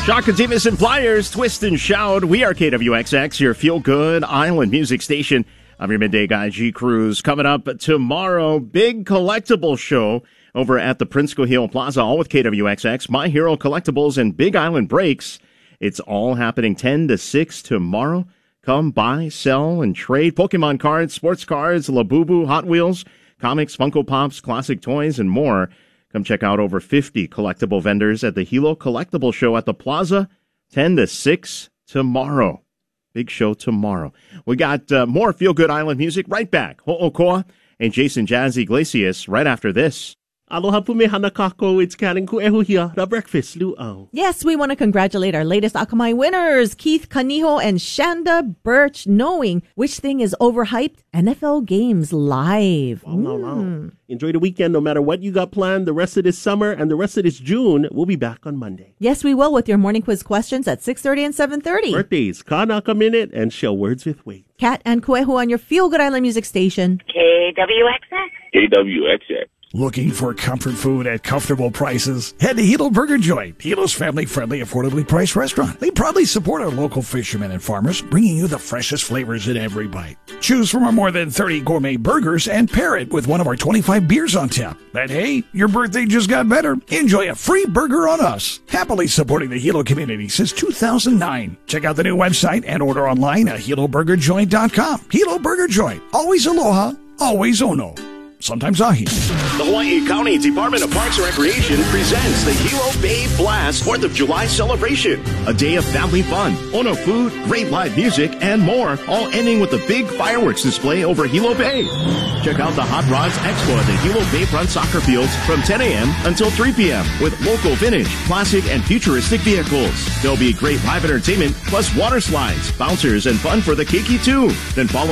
Shaka Davis and Flyers, Twist and Shout. We are KWXX, your feel-good island music station. I'm your midday guy, G. Cruz. Coming up tomorrow, big collectible show over at the Prince Cohil Plaza, all with KWXX, My Hero Collectibles, and Big Island Breaks. It's all happening 10 to 6 tomorrow. Come buy, sell, and trade Pokemon cards, sports cards, Labubu, Hot Wheels, comics, Funko Pops, classic toys, and more. Come check out over 50 collectible vendors at the Hilo Collectible Show at the Plaza, 10 to 6 tomorrow. Big show tomorrow. We got more Feel Good Island music right back. Ho'okoa and Jason Jazz Iglesias right after this. Aloha pumehana kako, it's Karen Kuehu here, the breakfast luau. Yes, we want to congratulate our latest Akamai winners, Keith Kaniho and Shanda Birch, knowing which thing is overhyped, NFL Games Live. Wow. Enjoy the weekend no matter what you got planned the rest of this summer and the rest of this June. We'll be back on Monday. Yes, we will, with your morning quiz questions at 6:30 and 7:30. Birthdays, Kanaka Minute, and Shell Words with Weight. Kat and Kuehu on your Feel Good Island music station. KWXX. KWXX. Looking for comfort food at comfortable prices? Head to Hilo Burger Joint, Hilo's family-friendly, affordably priced restaurant. They proudly support our local fishermen and farmers, bringing you the freshest flavors in every bite. Choose from our more than 30 gourmet burgers and pair it with one of our 25 beers on tap. Then, hey, your birthday just got better. Enjoy a free burger on us. Happily supporting the Hilo community since 2009. Check out the new website and order online at HiloBurgerJoint.com. Hilo Burger Joint. Always aloha, always ono. Sometimes ahi. The Hawaii County Department of Parks and Recreation presents the Hilo Bay Blast 4th of July celebration. A day of family fun, Ono food, great live music, and more, all ending with a big fireworks display over Hilo Bay. Check out the Hot Rods Expo at the Hilo Bayfront Soccer Fields from 10 a.m. until 3 p.m. with local vintage, classic, and futuristic vehicles. There'll be great live entertainment, plus water slides, bouncers, and fun for the keiki too. Then follow